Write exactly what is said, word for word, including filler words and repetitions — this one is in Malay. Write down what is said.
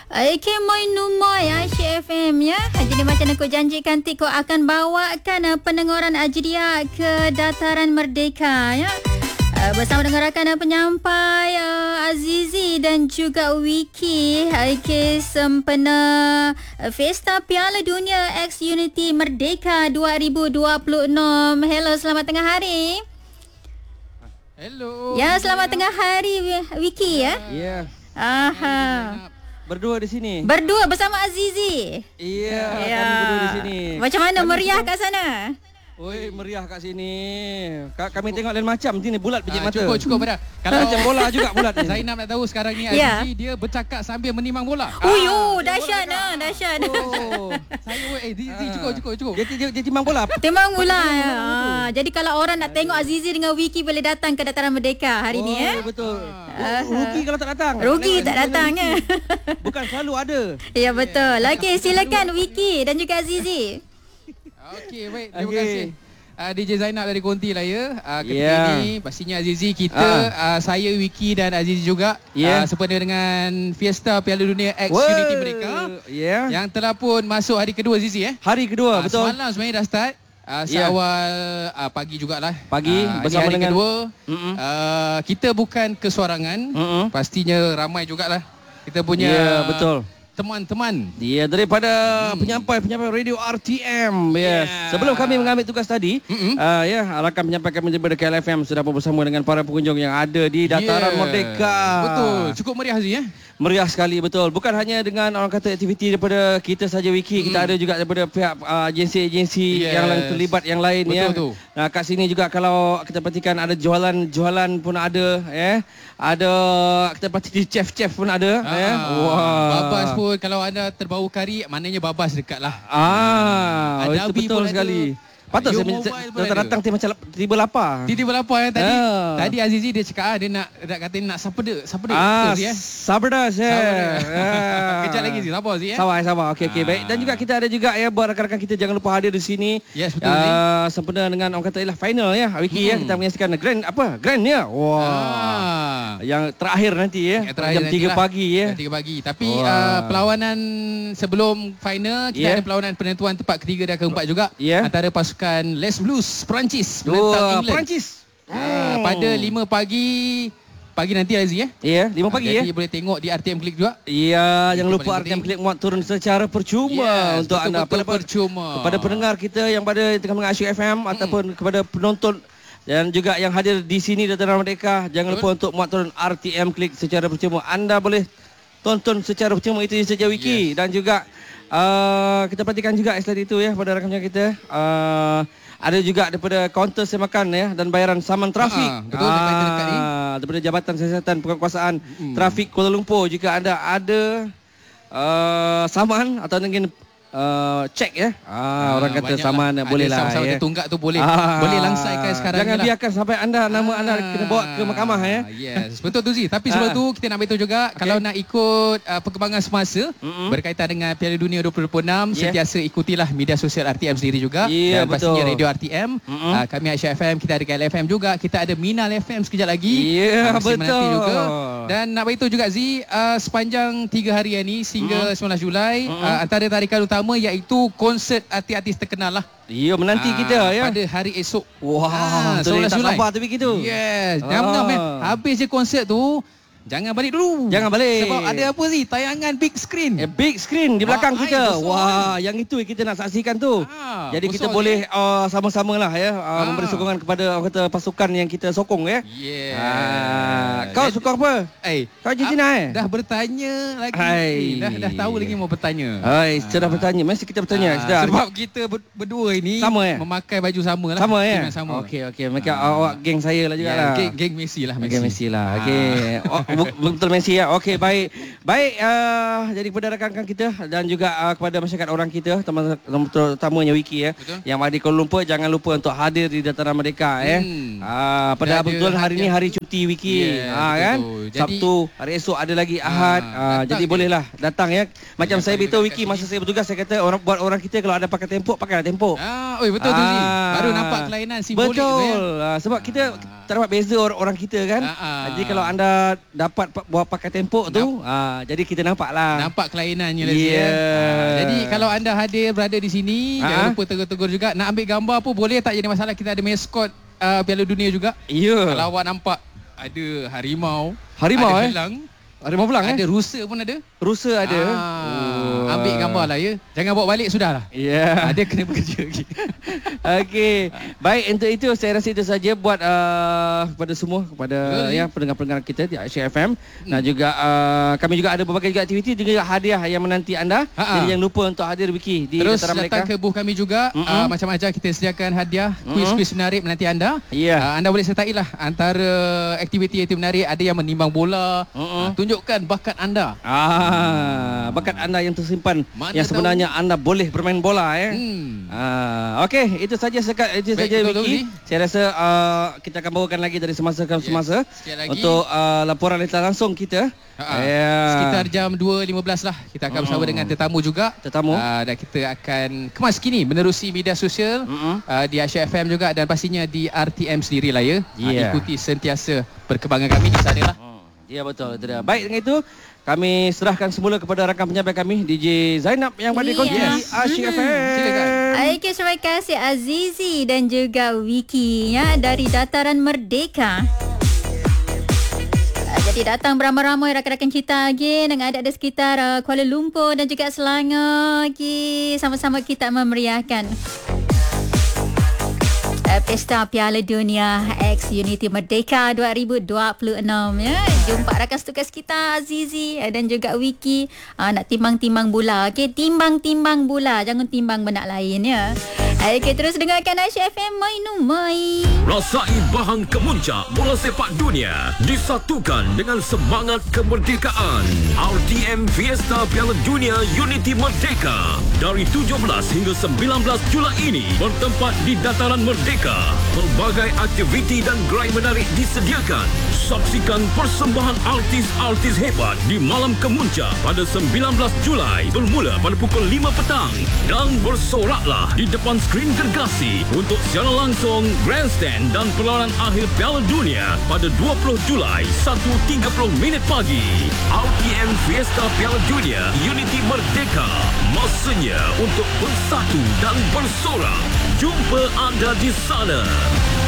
Ike Moy Numoy Aisyah F M ya. Jadi macam aku janjikan nanti kau akan bawakan uh, pendengaran Ajria ke Dataran Merdeka ya. Uh, bersama dengan rakan uh, penyampai uh, Azizi dan juga Wiki. Ike sempena uh, Festa Piala Dunia X Unity Merdeka dua ribu dua puluh enam. Hello, selamat tengah hari. Hello. Ya, selamat tengah hari Wiki ya. Ya. Aha. Berdua di sini. Berdua bersama Azizi. Iya, ya. kami berdua di sini. Macam mana kami meriah betul... kat sana? Oi, meriah kat sini. Kami tengok lain macam sini bulat biji Ah, mata. cukup cukup pada. Kalau macam bola juga bulat ni. Zainab nak tahu sekarang ni Ya. Azizi dia bercakap sambil menimang bola. Uyu, dahsyat nah, dahsyat. Oh. Saya eh Azizi cukup cukup cukup. Dia dia, dia timbang bola. Timbang bola. Ah, jadi kalau orang nak tengok Azizi dengan Wiki boleh datang ke Dataran Merdeka hari ni ya. Oh, betul. Ah. Rugi kalau tak datang. Rugi tak datang ya. Bukan selalu ada. Ya betul. Okey, silakan Wiki dan juga Azizi. Okey, baik. Terima Okay. kasih. Uh, D J Zainab dari Konti lah ya. Uh, ketika Yeah. ini pastinya Azizi kita, Ah. uh, saya, Wiki dan Azizi juga Yeah. uh, sempena dengan Fiesta Piala Dunia X Wow. Unity mereka Ya. yang telah pun masuk hari kedua Azizi eh. Hari kedua, Uh, betul. Semalam sebenarnya dah start. Uh, Yeah. seawal uh, pagi jugalah. Pagi, uh, bersama hari dengan- kedua. Mm-mm. Uh, kita bukan kesorangan. Mm-mm. Pastinya ramai jugalah. Kita punya Ya, betul. teman-teman. Dia daripada Hmm. penyampai-penyampai radio R T M. Yes. Yeah. Sebelum kami mengambil tugas tadi, Mm-mm. uh, ya, rakan penyampai kami daripada K L F M sudah bersama dengan para pengunjung yang ada di Dataran Yeah. Merdeka. Betul. Cukup meriah Aziz ya. Meriah sekali, betul. Bukan hanya dengan orang kata aktiviti daripada kita saja Wiki, mm. kita ada juga daripada pihak uh, agensi-agensi Yes. yang lain terlibat yang lain. Betul, ya. betul. Nah, kat sini juga kalau kita perhatikan ada jualan-jualan pun ada, ya. Ada kita perhati chef-chef pun ada, Ah, ya. Wah. Babas pun kalau anda terbau kari, maknanya babas dekat lah. Ah, Ada itu Abi betul pun sekali. ada. Patut Yo saya Mobile pun datang-datang ada. tiba macam lap- tiba lapar. Tiba-tiba lapar kan tadi. Ah. Tadi Azizi dia cakap ah, dia nak nak kata nak sapeda, sapeda. Ah, Betul, Zee, eh? sabar ya. Sabar. Kejap lagi Zee, sabar Zee eh. Sabar, sabar. Okey, okey. Ah. Baik. Dan juga kita ada juga ya buat rakan-rakan kita jangan lupa hadir di sini. Yes, betul, Zee. Uh, sempena dengan orang kata ialah final ya. Wiki ya, Hmm. kita menyaksikan grand apa? Grand ya. Wah. Ah. Yang terakhir nanti ya. Yang terakhir jam tiga nantilah. pagi ya. Jam tiga pagi. Tapi Wah. uh, perlawanan sebelum final kita Yeah. ada perlawanan penentuan tempat ketiga dan keempat juga Yeah. antara pasukan Les Blues Perancis Oh, menentang England. Perancis. Ah, pada lima pagi pagi nanti Aziz eh. Ya, lima pagi ya. Jadi boleh tengok di R T M Click juga. Ya, jangan Itu lupa paling R T M penting. Klik muat turun secara percuma Yes, untuk anda. betul-betul Kepada- percuma. Kepada pendengar kita yang pada tengah mendengar Aisyah F M ataupun kepada penonton dan juga yang hadir di sini Dataran Merdeka, jangan Betul. lupa untuk muat turun R T M Klik secara percuma. Anda boleh tonton secara percuma itu saja Wiki. Yes. Dan juga uh, kita perhatikan juga selain itu ya pada rakan kita. Uh, ada juga daripada kaunter semakan ya dan bayaran saman trafik. Ah, betul, dekat- dekat ni. Ah, daripada Jabatan Siasatan Penguasaan Hmm. Trafik Kuala Lumpur, jika anda ada uh, saman atau mungkin uh, cek ya. Ah, orang kata banyak saman lah. boleh Ada lah sama-sama ya. tertunggak tu boleh Ah, boleh langsaikan sekarang Jangan ni lah. biarkan sampai anda nama anda kena bawa ke mahkamah ya. Yes, betul tu Zee. Tapi sebelum Ah. tu kita nak beritahu juga kalau nak ikut uh, perkembangan semasa Mm-mm. berkaitan dengan Piala Dunia dua ribu dua puluh enam, Yeah. sentiasa ikutilah media sosial R T M sendiri juga Yeah, dan pastinya betul. radio R T M. Mm-mm. Uh, kami Aisyah F M, kita ada K L F M juga, kita ada Minal F M sekejap lagi. Yeah, Ah, mesti menanti betul. juga. Dan nak beritahu juga Zee, uh, sepanjang tiga hari ini sehingga sembilan belas Julai, Mm-mm. uh, antara tarikan utama iaitu konsert artis-artis terkenal lah. Ya, menanti Ah, kita ya. pada hari esok. Wah, Ah, betul dia sebelas tak Julai. sabar tapi gitu. Yes. Ah. Jangan ah. Habis je konsert tu, jangan balik dulu. Jangan balik. Sebab ada apa sih? Tayangan big screen. Eh, big screen di belakang Ah, kita. ai, besar. Wah, yang itu kita nak saksikan tu. Ah, Jadi kita besar boleh uh, sama-sama lah ya uh, Ah. memberi sokongan kepada orang kata pasukan yang kita sokong ya. Yeah. Ah, kau Jadi- sokong apa? Eh, Kau Argentina ah, eh? Dah bertanya lagi. Hai. Eh, dah dah tahu lagi mau bertanya. Hai, sudah bertanya. Mesti kita bertanya. Ah, Sudah. sebab kita ber- berdua ini Sama, eh? memakai baju sama lah. Sama Tim ya? yang Sama. Okey, okey. Mereka Ah. awak geng saya lah juga Ya, lah. geng, geng Messi lah. Okey, Messi lah. Ah. Okey. Oh, bu- betul Messi ya. Okey, baik. Baik, uh, jadi kepada rakan-rakan kita dan juga uh, kepada masyarakat orang kita, teman-teman terutamanya Wiki ya, Betul. yang ada di Kuala Lumpur, jangan lupa untuk hadir di Dataran Merdeka ya. Hmm. Ah, pada Dah ada betul hari hadiah. ni hari cuti Wiki. Yeah, ah kan? betul. Jadi- Sabtu, hari esok ada lagi Ahad. Ah, Ah, datang jadi je. bolehlah datang ya. Macam Yang saya paling beritahu dekat Wiki sini. masa saya bertugas, saya kata orang buat orang kita kalau ada pakai tempok, pakailah tempok. Ah, oi betul tu Zee. Ah. Baru nampak kelainan simbolik Betul. tu ya. Ah, sebab kita Ah. tak dapat beza orang, orang kita kan. Ha-ha. Jadi kalau anda dapat pa- buat pakai tempok tu, ha, jadi kita nampak lah. Nampak kelainannya lah. Yeah. Zee, ha, jadi kalau anda hadir berada di sini, Ha? jangan lupa tegur-tegur juga. Nak ambil gambar pun boleh, tak jadi masalah. Kita ada maskot uh, Piala Dunia juga. Ya. Yeah. Kalau awak nampak ada harimau, Harimau, ada eh? helang, Harimau belang ada eh? rusa pun ada. Rusa ada. Ah, ambil gambar lah ya. Jangan bawa balik sudah lah. Ya. Ada kena bekerja lagi. Okey. Baik, untuk itu saya rasa itu saja buat uh, kepada semua, kepada Betul, ya pendengar-pendengar kita di Asia F M hmm. dan juga uh, kami juga ada berbagai juga aktiviti dan juga hadiah yang menanti anda. Ha-ha. Jadi jangan lupa untuk hadir Wiki di Terus Dataran datang Merdeka. ke booth kami juga. Mm-mm. uh, Macam-macam kita sediakan hadiah, Mm-mm. kuis-kuis menarik menanti anda. Ya. Uh, anda boleh sertai lah antara aktiviti-aktiviti menarik. Ada yang menimbang bola. Mm-mm. Uh, tunjukkan bakat anda. Ah, bakat anda yang tersimpan Mana yang sebenarnya tahu. anda boleh bermain bola eh. Hmm. Ah, okey, itu saja sekat itu Baik, saja betul, Wiki. betul, Saya rasa uh, kita akan bawakan lagi dari semasa ke semasa Sikit lagi. untuk uh, laporan litar langsung kita. Ha-ha. Ya. Sekitar jam dua lima belas lah. Kita akan bersama Mm. dengan tetamu juga. Tetamu. Uh, dan kita akan kemas kini menerusi media sosial Mm-mm. uh, di Asia F M juga dan pastinya di R T M sendiri lah ya. Uh, Yeah. ikuti sentiasa perkembangan kami di sana lah. Hmm, ya betul, itu dia. Baik, dengan itu kami serahkan semula kepada rakan penyampai kami D J Zainab yang pada kongsi Yes. di Asia F M. Silakan. Okay, terima kasih Azizi dan juga Wiki ya dari Dataran Merdeka. Uh, Jadi datang beramai-ramai rakan-rakan kita lagi dengan adik-adik sekitar uh, Kuala Lumpur dan juga Selangor lagi. Sama-sama kita memeriahkan uh, Pesta Piala Dunia X Unity Merdeka dua ribu dua puluh enam ya. Jumpa rakan setugas kita Azizi uh, dan juga Wiki uh, nak timbang-timbang bola. Okey, timbang-timbang bola, jangan timbang benda lain ya. Okey, terus dengarkan Asia F M Mainumai. Rasai bahan kemuncak bola sepak dunia disatukan dengan semangat kemerdekaan. R T M Fiesta Piala Dunia Unity Merdeka dari tujuh belas hingga sembilan belas Julai ini bertempat di Dataran Merdeka. Pelbagai aktiviti dan gerai menarik disediakan. Saksikan persembahan artis-artis hebat di malam kemuncak pada sembilan belas Julai bermula pada pukul lima petang dan bersoraklah di depan skrin gergasi untuk siaran langsung grandstand dan perlawanan akhir Piala Dunia pada dua puluh Julai satu tiga puluh minit pagi. R T M Fiesta Piala Dunia Unity Merdeka, masanya untuk bersatu dan bersorak. Jumpa anda di sana.